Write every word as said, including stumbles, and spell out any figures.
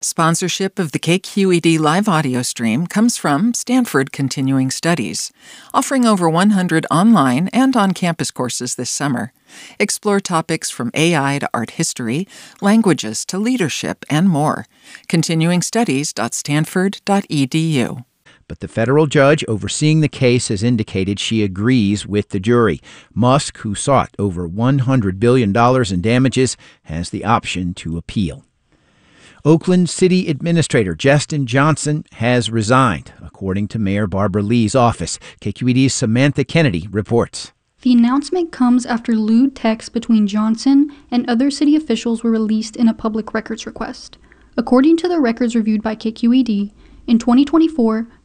Sponsorship of the K Q E D live audio stream comes from Stanford Continuing Studies, offering over one hundred online and on-campus courses this summer. Explore topics from A I to art history, languages to leadership, and more. continuing studies dot stanford dot e d u. But the federal judge overseeing the case has indicated she agrees with the jury. Musk, who sought over one hundred billion dollars in damages, has the option to appeal. Oakland City Administrator Justin Johnson has resigned, according to Mayor Barbara Lee's office. K Q E D's Samantha Kennedy reports. The announcement comes after lewd texts between Johnson and other city officials were released in a public records request. According to the records reviewed by K Q E D, in twenty twenty-four,